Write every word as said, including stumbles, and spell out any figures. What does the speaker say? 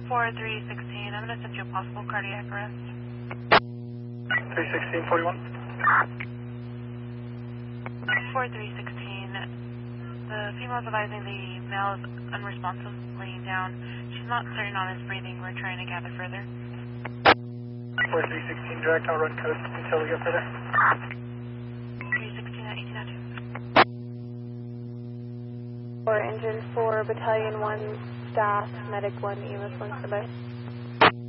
four three sixteen, I'm going to send you a possible cardiac arrest. three sixteen forty-one. four three sixteen, the female is advising the male is unresponsive, laying down. She's not certain on his breathing. We're trying to gather further. four three sixteen, direct, I'll run code until we get further. three sixteen at eighteen oh two. For engine four, battalion one, staff, medic one, E M S one, standby.